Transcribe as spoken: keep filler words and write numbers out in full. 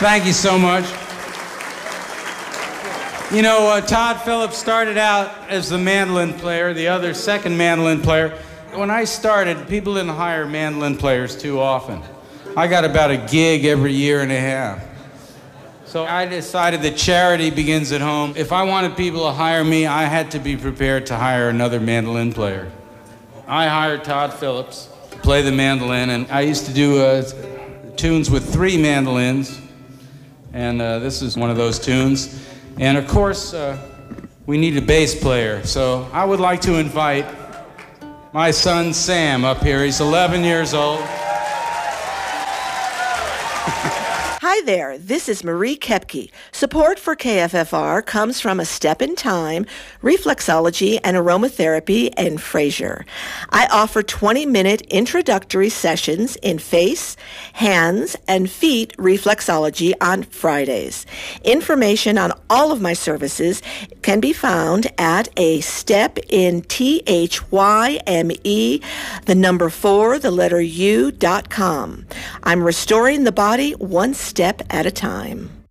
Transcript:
Thank you so much. You know, uh, Todd Phillips started out as the mandolin player, the other second mandolin player. When I started, people didn't hire mandolin players too often. I got about a gig every year and a half. So I decided that charity begins at home. If I wanted people to hire me, I had to be prepared to hire another mandolin player. I hired Todd Phillips to play the mandolin, and I used to do uh, tunes with three mandolins, and uh, this is one of those tunes. And of course, uh, we need a bass player, so I would like to invite my son Sam up here. He's eleven years old. Hi there, this is Marie Kepke. Support for K F F R comes from A Step in Time, Reflexology and Aromatherapy in Fraser. I offer twenty-minute introductory sessions in face, hands, and feet reflexology on Fridays. Information on all of my services can be found at A Step in T H Y M E, the number four, the letter U, dot com. I'm restoring the body one step at a time.